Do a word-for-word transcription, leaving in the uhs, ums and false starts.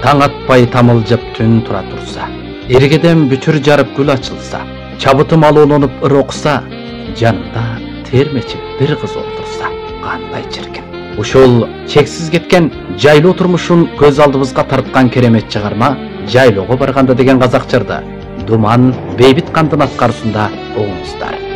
таң атпай тамылжып түн тура турса, иргеден бүтүр жарып гүл ачылса, чабытым алууланып ыр окуса, жанымда термечип бир кыз отурса, кандай чиркин. Ушул чексиз кеткен жайлоо турмушун көз алдыбызга тарткан керемет чыгарма «Жайлоого барганда» деген казак жырды Думан Бейбит Кандын аткаруусунда угуңуздар.